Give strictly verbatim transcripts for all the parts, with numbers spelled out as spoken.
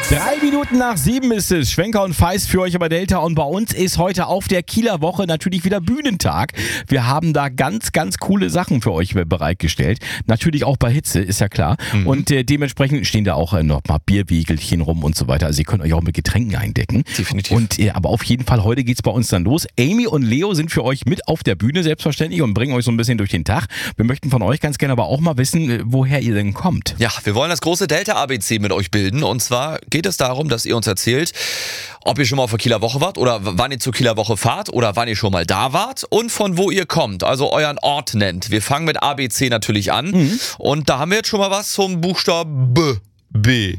Drei Minuten nach sieben ist es. Schwenker und Feist für euch über Delta. Und bei uns ist heute auf der Kieler Woche natürlich wieder Bühnentag. Wir haben da ganz, ganz coole Sachen für euch bereitgestellt. Natürlich auch bei Hitze, ist ja klar. Mhm. Und äh, dementsprechend stehen da auch äh, noch mal Bierwiegelchen rum und so weiter. Also ihr könnt euch auch mit Getränken eindecken. Definitiv. Und, äh, aber auf jeden Fall, heute geht's bei uns dann los. Amy und Leo sind für euch mit auf der Bühne, selbstverständlich, und bringen euch so ein bisschen durch den Tag. Wir möchten von euch ganz gerne aber auch mal wissen, äh, woher ihr denn kommt. Ja, wir wollen das große Delta-A B C mit euch bilden. Und zwar geht es darum, dass ihr uns erzählt, ob ihr schon mal auf der Kieler Woche wart oder wann ihr zur Kieler Woche fahrt oder wann ihr schon mal da wart und von wo ihr kommt, also euren Ort nennt. Wir fangen mit A B C natürlich an mhm. und da haben wir jetzt schon mal was zum Buchstaben B. B.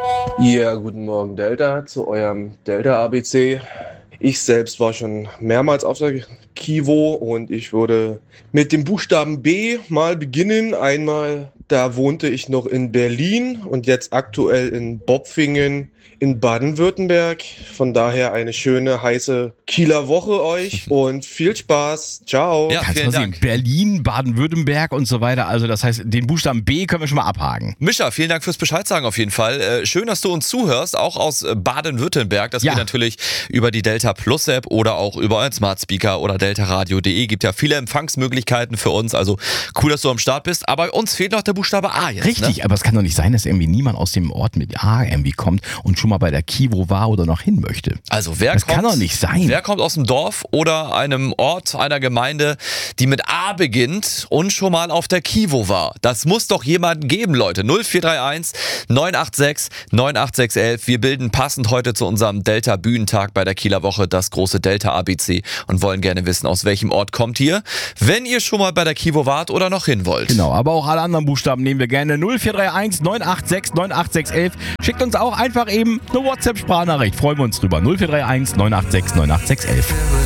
Ja, guten Morgen Delta, zu eurem Delta-A B C. Ich selbst war schon mehrmals auf der Kivo und ich würde mit dem Buchstaben B mal beginnen. Einmal, da wohnte ich noch in Berlin und jetzt aktuell in Bopfingen in Baden-Württemberg. Von daher eine schöne, heiße Kieler Woche euch und viel Spaß. Ciao. Ja, vielen Dank. Berlin, Baden-Württemberg und so weiter. Also das heißt, den Buchstaben B können wir schon mal abhaken. Mischa, vielen Dank fürs Bescheid sagen auf jeden Fall. Äh, schön, dass du uns zuhörst, auch aus Baden-Württemberg. Das ja. geht natürlich über die Delta Plus App oder auch über euren Smart Speaker oder deltaradio punkt de. Gibt ja viele Empfangsmöglichkeiten für uns. Also cool, dass du am Start bist. Aber uns fehlt noch der Buchstabe A jetzt. Richtig, ne? Aber es kann doch nicht sein, dass irgendwie niemand aus dem Ort mit A irgendwie kommt und schon mal bei der Kivo war oder noch hin möchte. Also wer das kommt, kann doch nicht sein. Wer kommt aus dem Dorf oder einem Ort, einer Gemeinde, die mit A beginnt und schon mal auf der Kivo war? Das muss doch jemanden geben, Leute. null vier drei eins neun acht sechs neun acht sechs elf. Wir bilden passend heute zu unserem Delta Bühnentag bei der Kieler Woche das große Delta A B C und wollen gerne wissen, aus welchem Ort kommt ihr, wenn ihr schon mal bei der Kivo wart oder noch hin wollt. Genau, aber auch alle anderen Buchstaben nehmen wir gerne. null vier drei eins neun acht sechs neun acht sechs elf. Schickt uns auch einfach eben eine WhatsApp-Sprachnachricht. Freuen wir uns drüber. null vier drei eins neun acht sechs neun acht sechs elf.